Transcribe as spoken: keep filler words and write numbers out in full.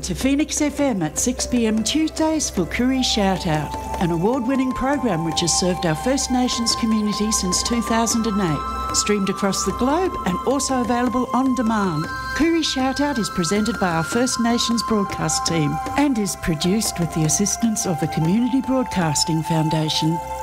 to Phoenix F M at six p m Tuesdays for Koori Shout Out, an award-winning program which has served our First Nations community since two thousand eight. Streamed across the globe and also available on demand. Koori Shout Out is presented by our First Nations broadcast team and is produced with the assistance of the Community Broadcasting Foundation.